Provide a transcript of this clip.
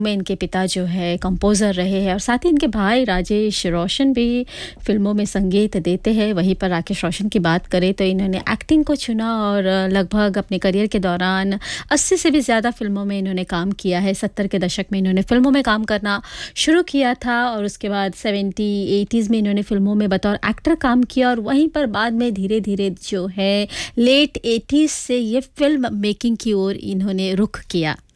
में इनके पिता जो है कंपोज़र रहे हैं और साथ ही इनके भाई राजेश रोशन भी फ़िल्मों में संगीत देते हैं। वहीं पर राकेश रोशन की बात करें तो इन्होंने एक्टिंग को चुना और लगभग अपने करियर के दौरान 80 से भी ज़्यादा फ़िल्मों में इन्होंने काम किया है। 70 के दशक में इन्होंने फ़िल्मों में काम करना शुरू किया था और उसके बाद 70-80s में इन्होंने फ़िल्मों में बतौर एक्टर काम किया और वहीं पर बाद में धीरे-धीरे जो है लेट 80s से ये फ़िल्म मेकिंग की ओर इन्होंने रुख किया।